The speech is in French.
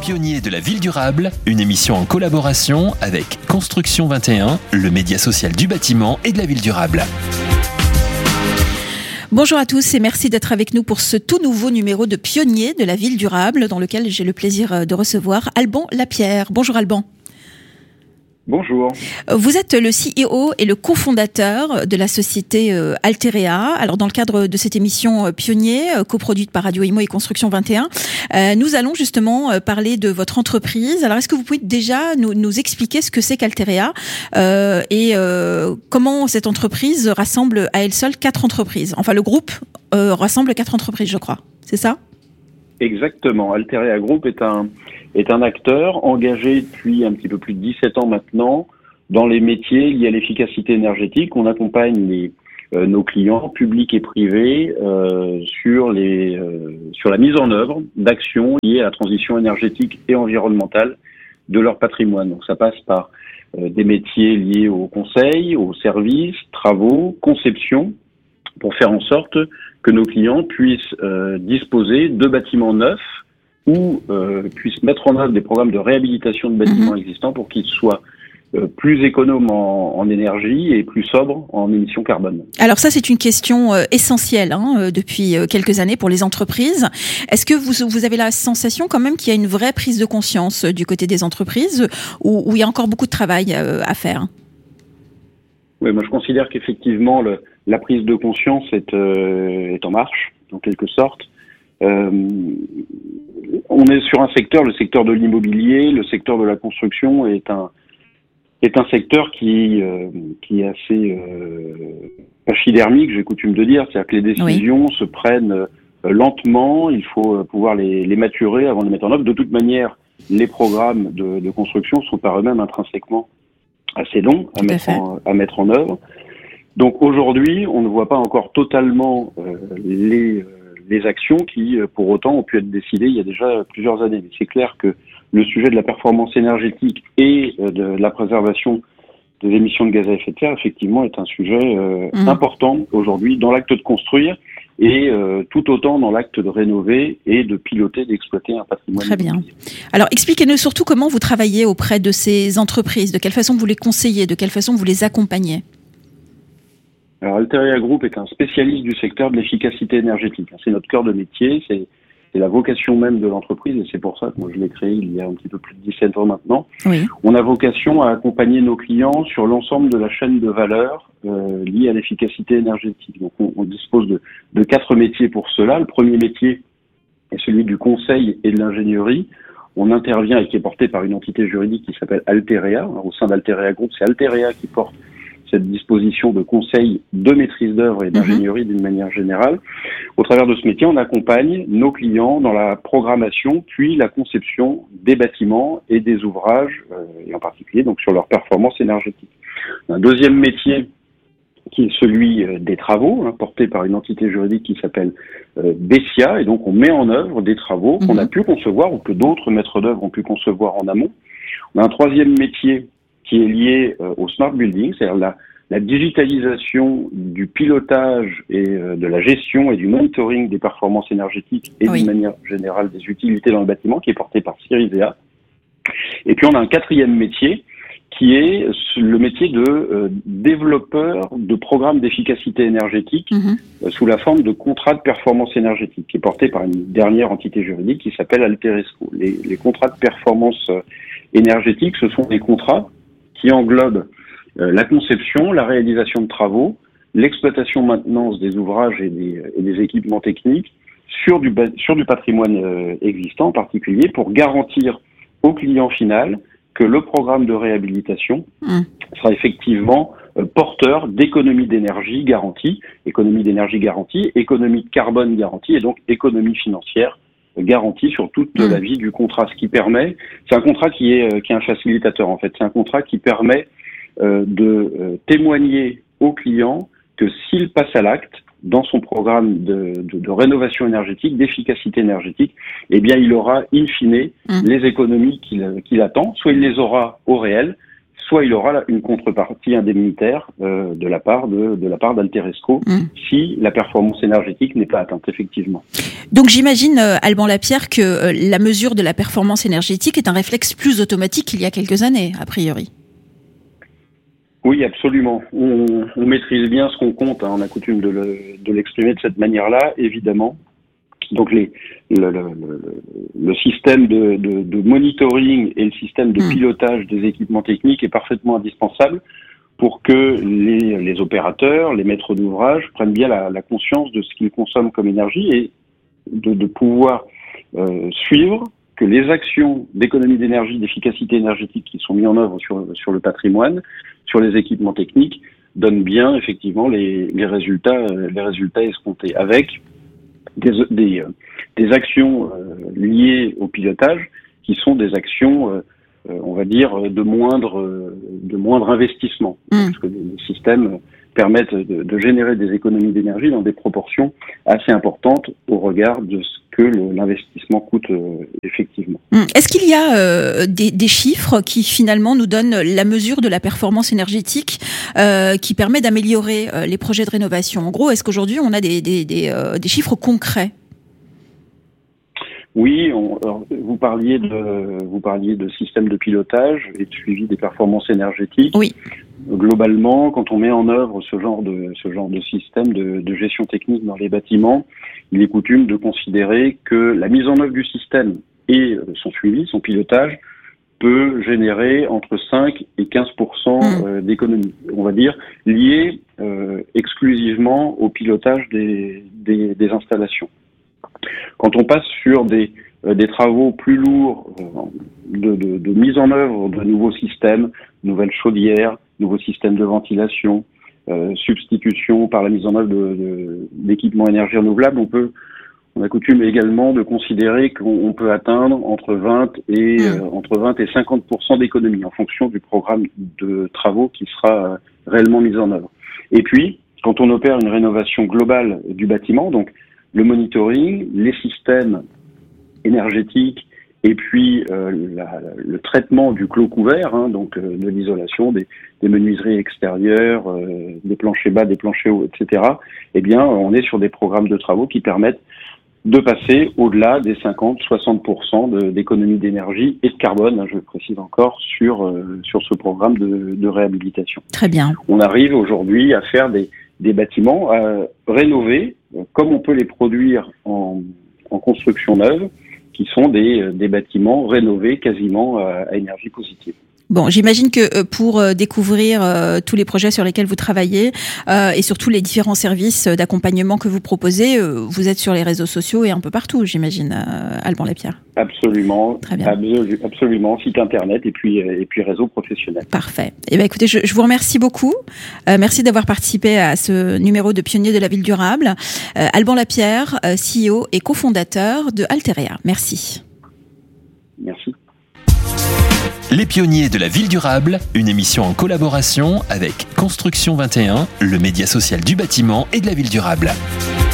Pionniers de la ville durable, une émission en collaboration avec Construction 21, le média social du bâtiment et de la ville durable. Bonjour à tous et merci d'être avec nous pour ce tout nouveau numéro de Pionniers de la ville durable dans lequel j'ai le plaisir de recevoir Alban Lapierre. Bonjour Alban. Bonjour. Vous êtes le CEO et le cofondateur de la société Alterea. Alors dans le cadre de cette émission Pionnier, coproduite par Radio Imo et Construction 21, nous allons justement parler de votre entreprise. Alors est-ce que vous pouvez déjà nous expliquer ce que c'est qu'Alterea et comment cette entreprise rassemble à elle seule 4 entreprises. Enfin le groupe rassemble 4 entreprises, je crois. C'est ça ? Exactement. Alterea Group est un acteur engagé depuis un petit peu plus de 17 ans maintenant dans les métiers liés à l'efficacité énergétique. On accompagne nos clients publics et privés sur la mise en œuvre d'actions liées à la transition énergétique et environnementale de leur patrimoine. Donc ça passe par des métiers liés au conseil, aux services, travaux, conception, pour faire en sorte que nos clients puissent disposer de bâtiments neufs ou puissent mettre en œuvre des programmes de réhabilitation de bâtiments existants pour qu'ils soient plus économes en énergie et plus sobres en émissions carbone. Alors ça, c'est une question essentielle depuis quelques années pour les entreprises. Est-ce que vous avez la sensation quand même qu'il y a une vraie prise de conscience du côté des entreprises ou il y a encore beaucoup de travail à faire ? Oui, moi je considère qu'effectivement la prise de conscience est en marche, en quelque sorte. On est sur un secteur, le secteur de l'immobilier, le secteur de la construction est un secteur qui est assez pachydermique, j'ai coutume de dire, c'est-à-dire que les décisions se prennent lentement, il faut pouvoir les maturer avant de les mettre en œuvre. De toute manière, les programmes de construction sont par eux-mêmes intrinsèquement assez longs à mettre en œuvre. Donc aujourd'hui, on ne voit pas encore totalement les actions qui, pour autant, ont pu être décidées il y a déjà plusieurs années. Mais c'est clair que le sujet de la performance énergétique et de la préservation des émissions de gaz à effet de serre, effectivement, est un sujet important aujourd'hui dans l'acte de construire et tout autant dans l'acte de rénover et de piloter, d'exploiter un patrimoine. Très bien. Alors, expliquez-nous surtout comment vous travaillez auprès de ces entreprises, de quelle façon vous les conseillez, de quelle façon vous les accompagnez. Alors, Alterea Group est un spécialiste du secteur de l'efficacité énergétique. C'est notre cœur de métier, c'est la vocation même de l'entreprise et c'est pour ça que moi je l'ai créé il y a un petit peu plus de 17 ans maintenant. Oui. On a vocation à accompagner nos clients sur l'ensemble de la chaîne de valeur liée à l'efficacité énergétique. Donc on dispose de 4 métiers pour cela. Le premier métier est celui du conseil et de l'ingénierie. On intervient et qui est porté par une entité juridique qui s'appelle Alterea. Au sein d'Alterea Group, c'est Alterea qui porte cette disposition de conseil, de maîtrise d'œuvre et d'ingénierie d'une manière générale. Au travers de ce métier, on accompagne nos clients dans la programmation, puis la conception des bâtiments et des ouvrages, et en particulier donc sur leur performance énergétique. Un deuxième métier qui est celui des travaux, porté par une entité juridique qui s'appelle Bessia, et donc on met en œuvre des travaux qu'on a pu concevoir ou que d'autres maîtres d'œuvre ont pu concevoir en amont. On a un troisième métier qui est lié au smart building, c'est-à-dire la digitalisation du pilotage et de la gestion et du monitoring des performances énergétiques et d'une manière générale des utilités dans le bâtiment, qui est porté par Cirisea. Et puis on a un quatrième métier qui est le métier de développeur de programmes d'efficacité énergétique sous la forme de contrats de performance énergétique, qui est porté par une dernière entité juridique qui s'appelle Alteresco. Les contrats de performance énergétique, ce sont des contrats qui englobe la conception, la réalisation de travaux, l'exploitation-maintenance des ouvrages et des équipements techniques sur du patrimoine existant en particulier pour garantir au client final que le programme de réhabilitation sera effectivement porteur d'économie d'énergie garantie, économie de carbone garantie et donc économie financière garantie sur toute la vie du contrat, ce qui permet, c'est un contrat qui est un facilitateur en fait, c'est un contrat qui permet de témoigner au client que s'il passe à l'acte dans son programme de rénovation énergétique, d'efficacité énergétique, eh bien il aura in fine les économies qu'il attend, soit il les aura au réel, soit il aura une contrepartie indemnitaire de la part d'Alteresco si la performance énergétique n'est pas atteinte, effectivement. Donc j'imagine, Alban Lapierre, que la mesure de la performance énergétique est un réflexe plus automatique qu'il y a quelques années, a priori. Oui, absolument. On maîtrise bien ce qu'on compte, on a coutume de l'exprimer de cette manière-là, évidemment. Donc le système de monitoring et le système de pilotage des équipements techniques est parfaitement indispensable pour que les opérateurs, les maîtres d'ouvrage prennent bien la conscience de ce qu'ils consomment comme énergie et de pouvoir suivre que les actions d'économie d'énergie, d'efficacité énergétique qui sont mises en œuvre sur le patrimoine, sur les équipements techniques, donnent bien effectivement les résultats escomptés, avec des actions liées au pilotage qui sont des actions, on va dire, de moindre investissement. Parce que les systèmes permettent de générer des économies d'énergie dans des proportions assez importantes au regard de ce que l'investissement coûte effectivement. Est-ce qu'il y a des chiffres qui finalement nous donnent la mesure de la performance énergétique qui permet d'améliorer les projets de rénovation? En gros, est-ce qu'aujourd'hui on a des chiffres concrets? Oui, vous parliez de système de pilotage et de suivi des performances énergétiques. Oui. Globalement, quand on met en œuvre ce genre de système de gestion technique dans les bâtiments, il est coutume de considérer que la mise en œuvre du système et son suivi, son pilotage, peut générer entre 5 et 15% d'économies, on va dire, liées exclusivement au pilotage des installations. Quand on passe sur des travaux plus lourds de mise en œuvre de nouveaux systèmes, nouvelles chaudières, nouveaux systèmes de ventilation, substitution par la mise en œuvre d'équipements énergie renouvelable, on a coutume également de considérer qu'on peut atteindre entre 20 et 50% d'économie en fonction du programme de travaux qui sera réellement mis en œuvre. Et puis, quand on opère une rénovation globale du bâtiment, donc le monitoring, les systèmes énergétiques et puis le traitement du clos couvert, donc de l'isolation des menuiseries extérieures, des planchers bas, des planchers hauts, etc. Eh bien, on est sur des programmes de travaux qui permettent de passer au-delà des 50-60% d'économie d'énergie et de carbone, je le précise encore, sur ce programme de réhabilitation. Très bien. On arrive aujourd'hui à faire des bâtiments rénovés, comme on peut les produire en construction neuve, qui sont des bâtiments rénovés quasiment à énergie positive. Bon, j'imagine que pour découvrir tous les projets sur lesquels vous travaillez et surtout les différents services d'accompagnement que vous proposez, vous êtes sur les réseaux sociaux et un peu partout, j'imagine, Alban Lapierre. Absolument. Très bien. Absolument. Site internet et puis réseau professionnel. Parfait. Eh bien, écoutez, je vous remercie beaucoup. Merci d'avoir participé à ce numéro de Pionniers de la Ville durable. Alban Lapierre, CEO et cofondateur de Alterea. Merci. Merci. Les Pionniers de la Ville durable, une émission en collaboration avec Construction 21, le média social du bâtiment et de la ville durable.